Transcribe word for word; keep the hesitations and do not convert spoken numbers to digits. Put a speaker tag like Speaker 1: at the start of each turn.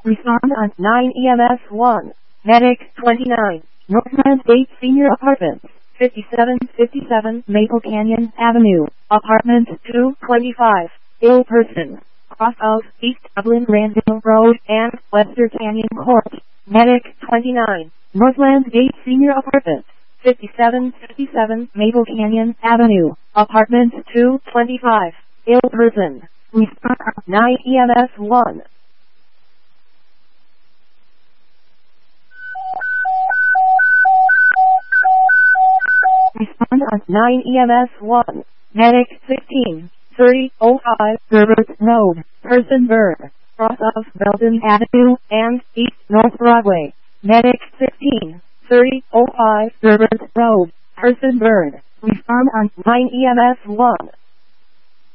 Speaker 1: Respond on nine E M S one. Medic twenty-nine. Northland State Senior Apartments. fifty-seven fifty-seven Maple Canyon Avenue. Apartment two twenty-five. Ill person. Cross of East Dublin Randall Road and Webster Canyon Court. Medic twenty-nine. Northland Gate Senior Apartments. fifty-seven fifty-seven Maple Canyon Avenue. Apartment two twenty-five. Ill person. Respond on nine E M S one. Respond on nine E M S one. Medic sixteen thirty oh five Herbert Road. Person burn. Cross of Belden Avenue and East North Broadway. Medic sixteen thirty oh five Herbert Road. Person burn. Respond on nine E M S one.